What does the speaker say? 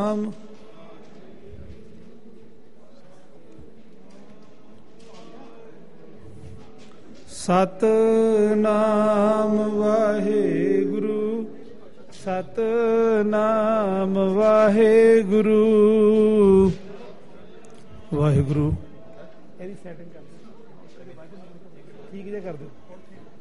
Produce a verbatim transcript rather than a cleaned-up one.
ਸਤਿਨਾਮ ਵਾਹਿਗੁਰੂ, ਸਤਿਨਾਮ ਵਾਹਿਗੁਰੂ। ਵਾਹਿਗੁਰੂ ਇਹਦੀ ਸੈਟਿੰਗ ਕਰ ਦਿਓ, ਠੀਕ ਜਿਹਾ ਕਰ ਦਿਓ।